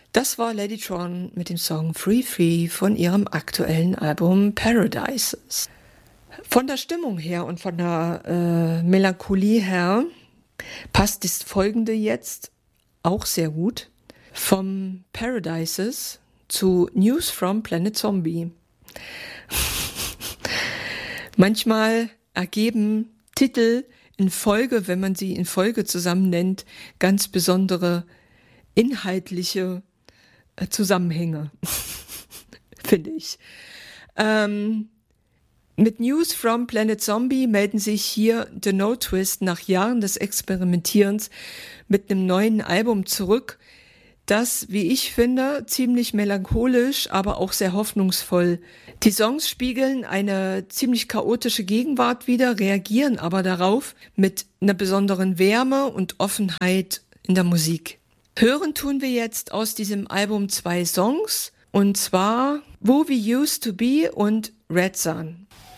Das war Ladytron mit dem Song Free Free von ihrem aktuellen Album Paradises. Von der Stimmung her und von der Melancholie her passt das folgende jetzt auch sehr gut. Vom Paradises zu News from Planet Zombie. Manchmal ergeben Titel in Folge, wenn man sie in Folge zusammen nennt, ganz besondere inhaltliche Zusammenhänge, finde ich. Mit News from Planet Zombie melden sich hier The No Twist nach Jahren des Experimentierens mit einem neuen Album zurück, das, wie ich finde, ziemlich melancholisch, aber auch sehr hoffnungsvoll. Die Songs spiegeln eine ziemlich chaotische Gegenwart wider, reagieren aber darauf mit einer besonderen Wärme und Offenheit in der Musik. Hören tun wir jetzt aus diesem Album 2 Songs, und zwar Who We Used to Be und Red Sun.